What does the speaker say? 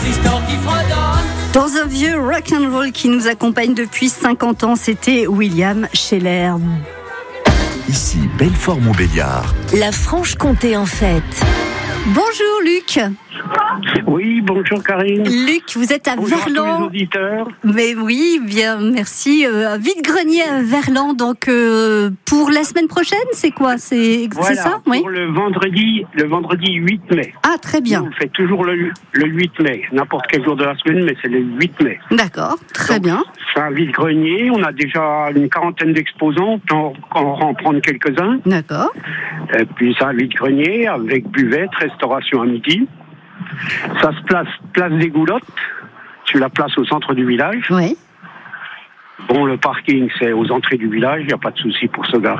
transistor qui fredonne. Dans un vieux rock'n'roll qui nous accompagne depuis 50 ans, c'était William Sheller. Ici, Belfort-Montbéliard. La Franche-Comté en fête. Bonjour Luc. Oui, bonjour Karine. Luc, vous êtes à Bonjour Verlan. à tous les auditeurs. Mais oui, bien, merci. Vide-grenier à Verlan, donc pour la semaine prochaine, c'est quoi ? C'est ça ? Oui. Pour le vendredi 8 mai. Ah, très bien. Nous, on fait toujours le 8 mai, n'importe quel jour de la semaine, mais c'est le 8 mai. D'accord, très Donc, bien. C'est un vide-grenier, on a déjà une quarantaine d'exposants, on va en prendre quelques-uns. D'accord. Et puis c'est un vide-grenier avec buvette, restauration à midi. Ça se place des Goulottes, sur la place au centre du village. Oui. Bon, le parking, c'est aux entrées du village, il n'y a pas de souci pour se garer.